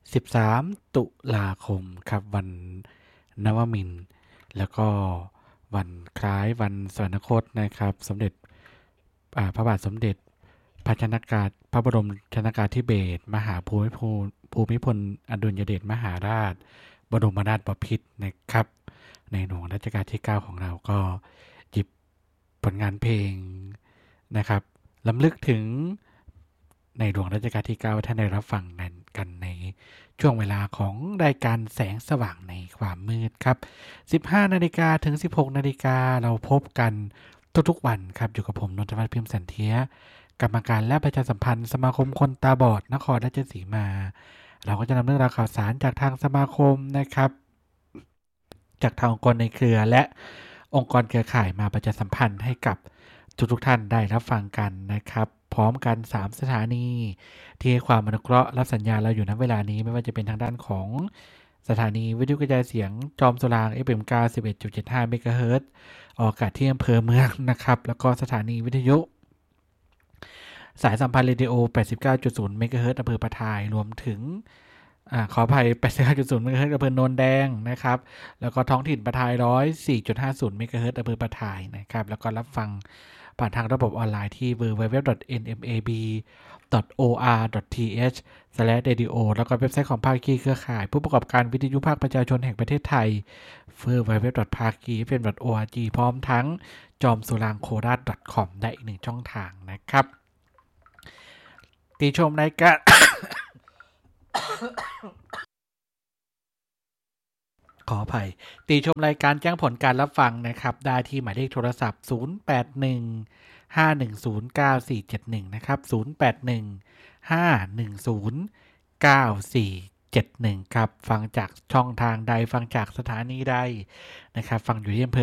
13ตุลาคมครับวันนวมินทร์แล้วก็วันคล้ายวันสวรรคตนะครับสมเด็จพระบาทสมเด็จพระบรมชนกาธิเบศรมหาภูมิพลอดุลยเดชมหาราชบรมนาถบพิตรนะครับในหลวงรัชกาลที่9ของเราก็หยิบผลงานเพลงนะครับรำลึกถึงในหลวงรัชกาลที่9ท่านได้รับฟังกันในช่วงเวลาของรายการแสงสว่างในความมืดครับ 15 นาฬิกาถึง 16 นาฬิกาเราพบกันทุกๆวันครับอยู่กับผมนนทวัฒน์พิมพ์สันเทียกรรมการและประชาสัมพันธ์สมาคมคนตาบอดนครราชสีมาเราก็จะนำเรื่องราวข่าวสารจากทางสมาคมนะครับจากทางองค์กรในเครือและองค์กรเครือข่ายมาประชาสัมพันธ์ให้กับทุกท่านได้รับฟังกันนะครับพร้อมกัน3สถานีที่ให้ความอนุเคราะห์รับสัญญาณเราอยู่ณเวลานี้ไม่ว่าจะเป็นทางด้านของสถานีวิทยุกระจายเสียงจอมสุราง FM 91.75 เมกะเฮิรตซ์ออกอากาศที่อำเภอเมืองนะครับแล้วก็สถานีวิทยุสายสัมพันธ์เรดิโอ 89.0 เมกะเฮิรตซ์อำเภอปะทายรวมถึงขออภัย 89.0 เมกะเฮิรตซ์อำเภอโนนแดงนะครับแล้วก็ท้องถิ่นปะทาย 104.50 เมกะเฮิรตซ์อำเภอปะทายนะครับแล้วก็รับฟังผ่านทางระบบออนไลน์ที่ www.nmab.or.th/radio แล้วก็เว็บไซต์ของภาคีเครือข่ายผู้ประกอบการวิทยุภาคประชาชนแห่งประเทศไทย www.pakifm.org พร้อมทั้งจอมสุรางโคราช .com ได้อีก1ช่องทางนะครับติชมรายการ ขออภัยติชมรายการแจ้งผลการรับฟังนะครับได้ที่หมายเลขโทรศัพท์0815109471นะครับ0815109471ครับฟังจากช่องทางใดฟังจากสถานีใดนะครับฟังอยู่ที่อำเภอ